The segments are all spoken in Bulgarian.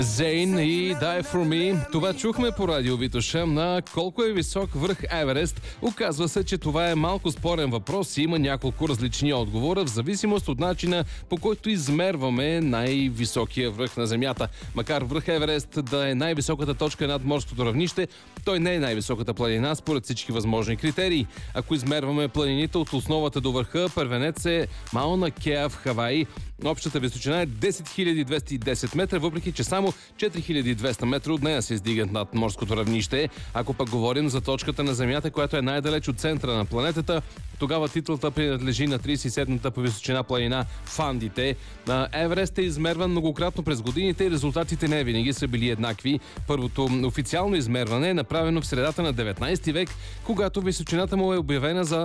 Зейн и Die For Me. Това чухме по радио Витоша. На колко е висок връх Еверест? Оказва се, че това е малко спорен въпрос и има няколко различни отговора в зависимост от начина, по който измерваме най-високия връх на Земята. Макар връх Еверест да е най-високата точка над морското равнище, той не е най-високата планина според всички възможни критерии. Ако измерваме планините от основата до върха, първенец е Мауна Кеа в Хаваи. Общата височина е 10 210 метра, въпреки че само 4200 метра от нея се издигат над морското равнище. Ако пък говорим за точката на Земята, която е най-далеч от центъра на планетата, тогава титлата принадлежи на 37-та по височина планина в Андите. Еверест е измерван многократно през годините и резултатите не винаги са били еднакви. Първото официално измерване е направено в средата на 19 век, когато височината му е обявена за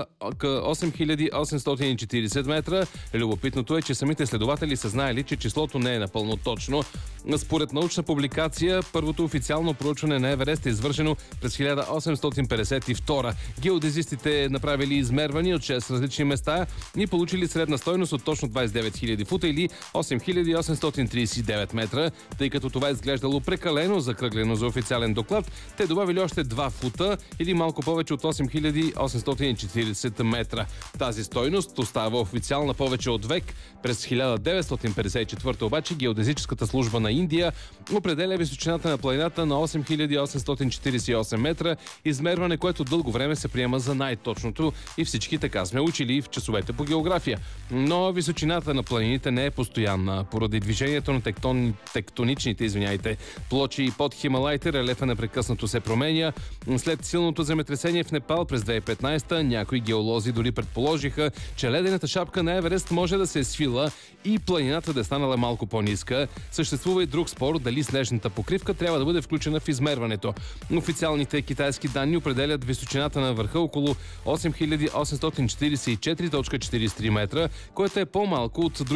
8840 метра. Любопитното е, че самите следователи са знаели, че числото не е напълно точно. Според научна публикация, първото официално проучване на Еверест е извършено през 1852. Геодезистите направили измервания от 6 различни места и получили средна стойност от точно 29 000 фута или 8839 метра. Тъй като това е изглеждало прекалено закръглено за официален доклад, те добавили още 2 фута или малко повече от 8840 метра. Тази стойност остава официална повече от век. През 1954 обаче геодезическата служба на Индия определя височината на планината на 8848 метра, измерване, което дълго време се приема за най-точното и всички така сме учили в часовете по география. Но височината на планините не е постоянна. Поради движението на тектоничните плочи под Хималайте, релефа непрекъснато се променя. След силното земетресение в Непал през 2015 някои геолози дори предположиха, че ледената шапка на Еверест може да се е свила и планината да е станала малко по-ниска. Съществува и друг спор дали снежната покривка трябва да бъде включена в измерването. Официалните китайски данни определят височината на върха около 8844.43 метра, което е по-малко от